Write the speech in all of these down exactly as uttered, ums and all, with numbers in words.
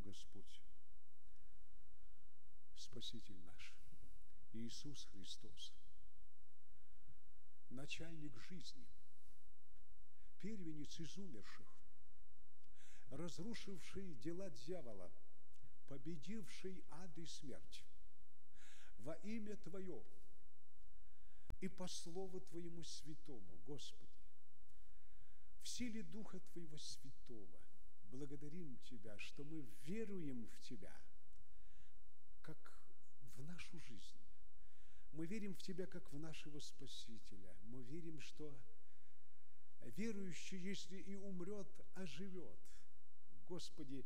Господь, Спаситель наш, Иисус Христос, начальник жизни, первенец из умерших, разрушивший дела дьявола, победивший ад и смерть, во имя Твое и по Слову Твоему святому, Господи, в силе Духа Твоего Святого благодарим Тебя, что мы веруем в Тебя, как в нашу жизнь. Мы верим в Тебя, как в нашего Спасителя. Мы верим, что верующий, если и умрет, оживет. Господи,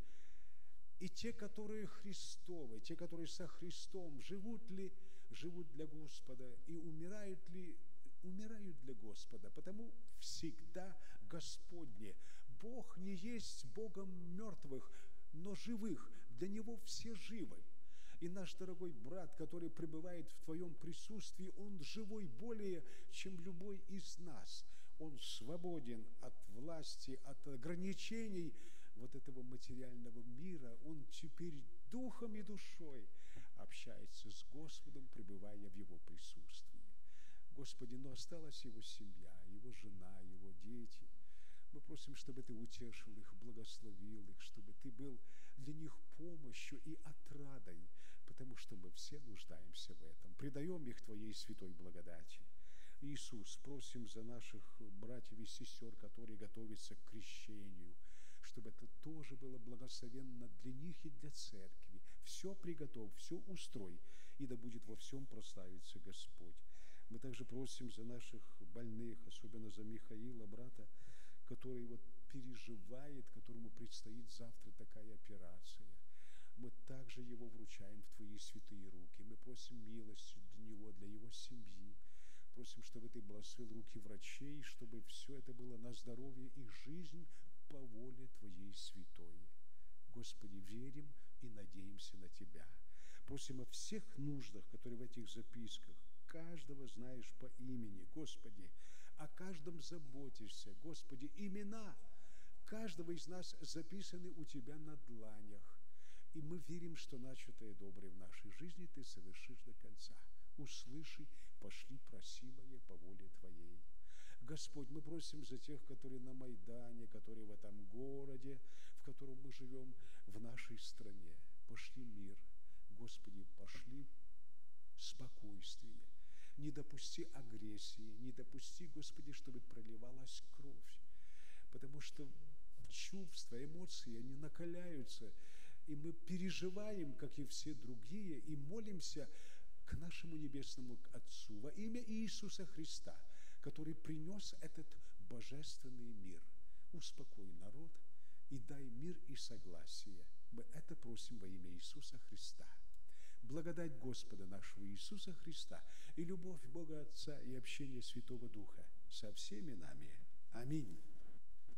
и те, которые Христовы, те, которые со Христом, живут ли, живут для Господа, и умирают ли, умирают для Господа, потому всегда Господне. Бог не есть Богом мертвых, но живых, для Него все живы. И наш дорогой брат, который пребывает в Твоем присутствии, он живой более, чем любой из нас. Он свободен от власти, от ограничений вот этого материального мира. Он теперь духом и душой общается с Господом, пребывая в Его присутствии. Господи, но осталась его семья, его жена, его дети. Мы просим, чтобы Ты утешил их, благословил их, чтобы Ты был для них помощью и отрадой, потому что мы все нуждаемся в этом. Предаем их Твоей святой благодати. Иисус, просим за наших братьев и сестер, которые готовятся к крещению, чтобы это тоже было благословенно для них и для церкви. Все приготовь, все устрой, и да будет во всем прославиться Господь. Мы также просим за наших больных, особенно за Михаила, брата, который вот переживает, которому предстоит завтра такая операция. Мы также его вручаем в Твои святые руки. Мы просим милости для него, для его семьи. Просим, чтобы Ты благословил руки врачей, чтобы все это было на здоровье и жизнь по воле Твоей святой. Господи, верим и надеемся на Тебя. Просим о всех нуждах, которые в этих записках. Каждого знаешь по имени, Господи, о каждом заботишься, Господи, имена каждого из нас записаны у Тебя на дланях, и мы верим, что начатое доброе в нашей жизни Ты совершишь до конца. Услыши, пошли просимое по воле Твоей. Господь, мы просим за тех, которые на Майдане, которые в этом городе, в котором мы живем, в нашей стране. Пошли мир, Господи, пошли спокойствие. Не допусти агрессии, не допусти, Господи, чтобы проливалась кровь. Потому что чувства, эмоции, они накаляются, и мы переживаем, как и все другие, и молимся к нашему Небесному Отцу во имя Иисуса Христа, который принес этот божественный мир. Успокой народ и дай мир и согласие. Мы это просим во имя Иисуса Христа. Благодать Господа нашего Иисуса Христа и любовь Бога Отца и общение Святого Духа со всеми нами. Аминь.